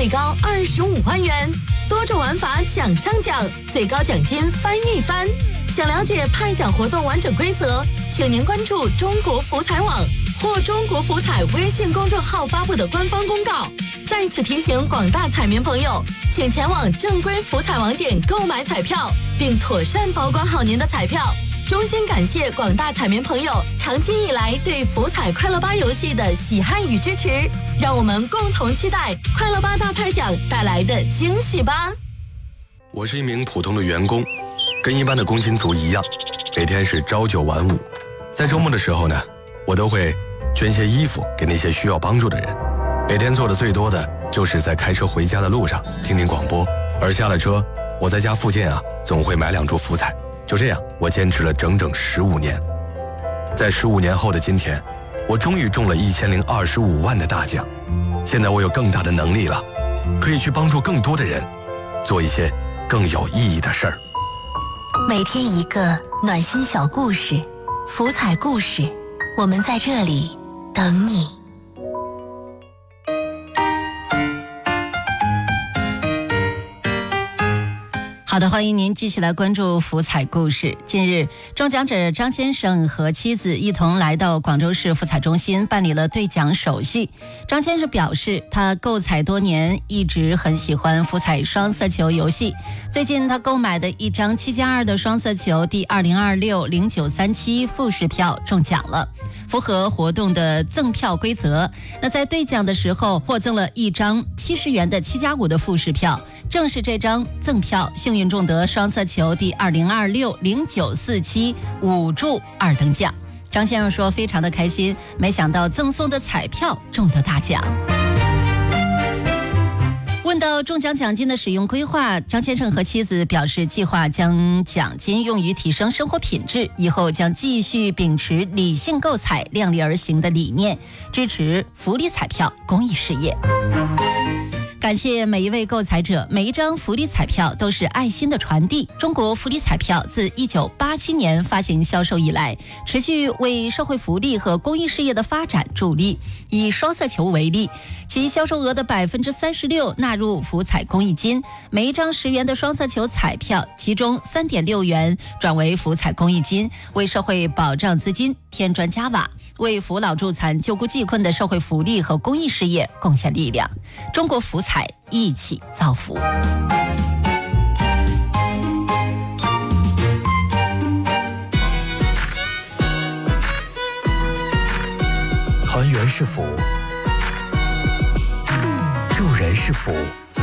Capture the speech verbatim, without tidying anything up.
最高二十五万元，多种玩法奖上奖，最高奖金翻一番。想了解派奖活动完整规则，请您关注中国福彩网或中国福彩微信公众号发布的官方公告。在此提醒广大彩民朋友，请前往正规福彩网点购买彩票，并妥善保管好您的彩票。衷心感谢广大彩民朋友长期以来对福彩快乐吧游戏的喜爱与支持，让我们共同期待快乐吧大派奖带来的惊喜吧。 我是一名普通的员工，跟一般的工薪族一样，每天是朝九晚五。在周末的时候呢，我都会捐些衣服给那些需要帮助的人。每天做的最多的就是在开车回家的路上听听广播，而下了车，我在家附近啊总会买两注福彩。就这样，我坚持了整整十五年。在十五年后的今天，我终于中了一千零二十五万的大奖。现在我有更大的能力了，可以去帮助更多的人，做一些更有意义的事儿。 每天一个暖心小故事，福彩故事，我们在这里等你。 好的，欢迎您继续来关注福彩故事。近日，中奖者张先生和妻子一同来到广州市福彩中心办理了兑奖手续。张先生表示，他购彩多年，一直很喜欢福彩双色球游戏。最近他购买的一张七加二的双色球第二零二六零九三七复式票中奖了，符合活动的赠票规则。那在兑奖的时候获赠了一张七十元的七加五的复式票，正是这张赠票幸运中得双色球第二零二六零九四七五注二等奖。张先生说非常的开心，没想到赠送的彩票中得大奖。问到中奖奖金的使用规划，张先生和妻子表示，计划将奖金用于提升生活品质，以后将继续秉持理性购彩、量力而行的理念，支持福利彩票公益事业。感谢每一位购彩者，每一张福利彩票都是爱心的传递。中国福利彩票自一九八七年发行销售以来，持续为社会福利和公益事业的发展助力。以双色球为例，其销售额的百分之三十六纳入福彩公益金，每一张十元的双色球彩票，其中三点六元转为福彩公益金，为社会保障资金添砖加瓦，为扶老助残、救孤济困的社会福利和公益事业贡献力量。中国福彩一起造福。 团圆是福，助人是福。